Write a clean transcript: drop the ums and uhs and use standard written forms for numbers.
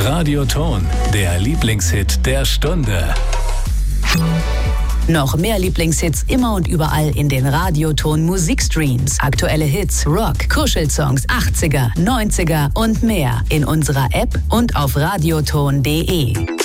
Radioton, der Lieblingshit der Stunde. Noch mehr Lieblingshits immer und überall in den Radioton Musikstreams. Aktuelle Hits, Rock, Kuschelsongs, 80er, 90er und mehr in unserer App und auf radioton.de.